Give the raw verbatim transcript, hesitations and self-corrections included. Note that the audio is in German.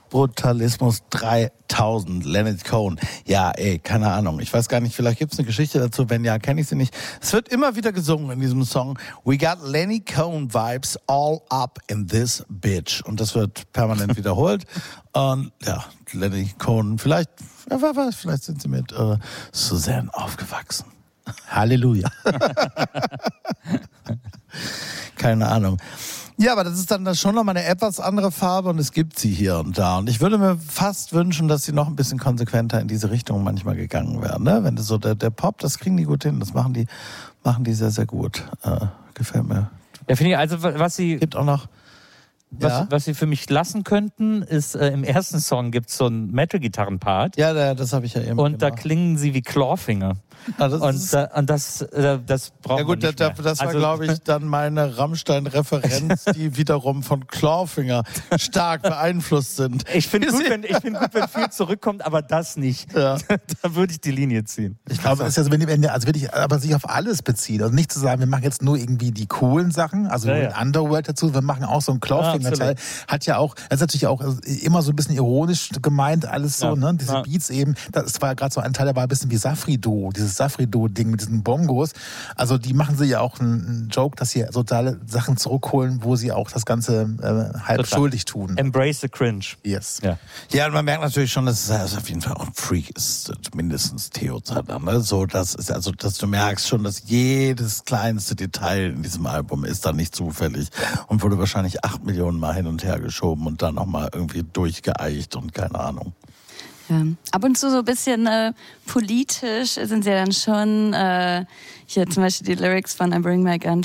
Brutalismus dreitausend, Leonard Cohen. Ja, ey, keine Ahnung. Ich weiß gar nicht, vielleicht gibt's eine Geschichte dazu. Wenn ja, kenne ich sie nicht. Es wird immer wieder gesungen in diesem Song. We got Lenny Cohen vibes all up in this bitch. Und das wird permanent wiederholt. Und ja, Lenny Cohen, vielleicht, ja, wer weiß, vielleicht sind sie mit äh, Suzanne aufgewachsen. Halleluja. Keine Ahnung. Ja, aber das ist dann schon nochmal eine etwas andere Farbe und es gibt sie hier und da. Und ich würde mir fast wünschen, dass sie noch ein bisschen konsequenter in diese Richtung manchmal gegangen wären. Ne? Wenn das so der, der Pop, das kriegen die gut hin. Das machen die, machen die sehr, sehr gut. Äh, gefällt mir. Ja, finde ich, also was sie... Gibt auch noch... Was, ja? was sie für mich lassen könnten, ist, äh, im ersten Song gibt es so einen Metal-Gitarren-Part. Ja, das habe ich ja eben Und gemacht. da klingen sie wie Clawfinger. Ah, das und, ist äh, und das, äh, das braucht ja gut, man nicht da, mehr. das war, also, glaube ich, dann meine Rammstein-Referenz, die wiederum von Clawfinger stark beeinflusst sind. Ich finde gut, wenn, ich find gut, wenn viel zurückkommt, aber das nicht. Ja. Da würde ich die Linie ziehen. Ich glaube, es ist ja so, wenn die, wenn die, also wirklich, aber sich auf alles beziehen. Also nicht zu sagen, wir machen jetzt nur irgendwie die coolen Sachen, also ja, ja. Underworld dazu, wir machen auch so einen Clawfinger-Teil. Ja, hat ja auch, das ist natürlich auch immer so ein bisschen ironisch gemeint, alles so, ja. ne? Diese ja. Beats eben. Das war gerade so ein Teil, der war ein bisschen wie Safri-Duo, dieses Safri-Duo-Ding mit diesen Bongos. Also die machen sie ja auch einen Joke, dass sie totale Sachen zurückholen, wo sie auch das Ganze äh, halb Total. schuldig tun. Embrace the cringe. Yes. Ja, ja, und man merkt natürlich schon, dass es also auf jeden Fall auch ein Freak ist, mindestens Theo Zander, ne? So, das ist also, dass du merkst schon, dass jedes kleinste Detail in diesem Album ist dann nicht zufällig und wurde wahrscheinlich acht Millionen Mal hin und her geschoben und dann nochmal irgendwie durchgeeicht und keine Ahnung. Ja. Ab und zu so ein bisschen äh, politisch sind sie ja dann schon, äh, hier zum Beispiel die Lyrics von I Bring My Gun